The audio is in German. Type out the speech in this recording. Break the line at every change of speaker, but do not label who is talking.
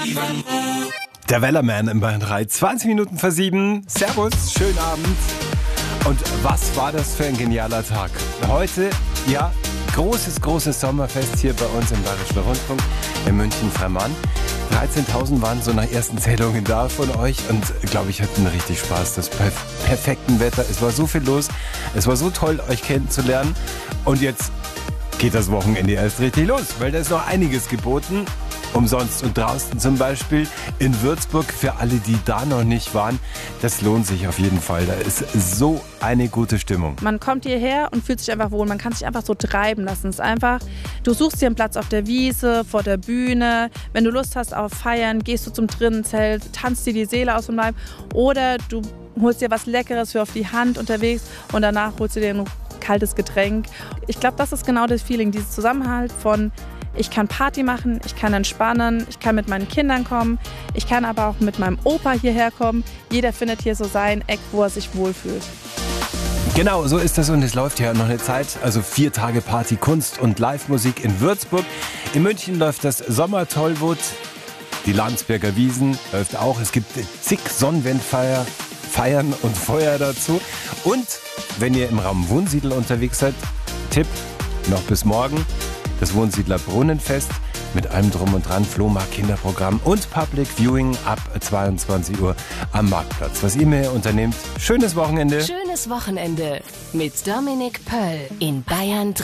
Der Wellerman in Bayern 3, 20 Minuten vor 7. Servus, schönen Abend. Und was war das für ein genialer Tag? Heute, ja, großes Sommerfest hier bei uns im Bayerischen Rundfunk in München-Freimann. 13.000 waren so nach ersten Zählungen da von euch und glaube ich, hatten richtig Spaß. Das perfekten Wetter, es war so viel los, es war so toll, euch kennenzulernen. Und jetzt geht das Wochenende erst richtig los, weil da ist noch einiges geboten. Umsonst und draußen zum Beispiel in Würzburg, für alle, die da noch nicht waren, das lohnt sich auf jeden Fall. Da ist so eine gute Stimmung.
Man kommt hierher und fühlt sich einfach wohl. Man kann sich einfach so treiben lassen. Es ist einfach, du suchst dir einen Platz auf der Wiese, vor der Bühne. Wenn du Lust hast auf Feiern, gehst du zum Drinnenzelt, tanzt dir die Seele aus dem Leib. Oder du holst dir was Leckeres für auf die Hand unterwegs und danach holst du dir ein kaltes Getränk. Ich glaube, das ist genau das Feeling, dieses Zusammenhalt von ich kann Party machen, ich kann entspannen, ich kann mit meinen Kindern kommen, ich kann aber auch mit meinem Opa hierher kommen. Jeder findet hier so sein Eck, wo er sich wohlfühlt.
Genau, so ist das und es läuft ja noch eine Zeit, also 4 Tage Party, Kunst und Live-Musik in Würzburg. In München läuft das Sommertollwut, die Landsberger Wiesn läuft auch. Es gibt zig Sonnenwendfeiern und Feuer dazu. Und wenn ihr im Raum Wunsiedel unterwegs seid, Tipp, noch bis morgen. Das Wohnsiedler Brunnenfest mit allem Drum und Dran, Flohmarkt, Kinderprogramm und Public Viewing ab 22 Uhr am Marktplatz. Was ihr mir unternehmt, schönes Wochenende.
Schönes Wochenende mit Dominik Pöll in Bayern 3.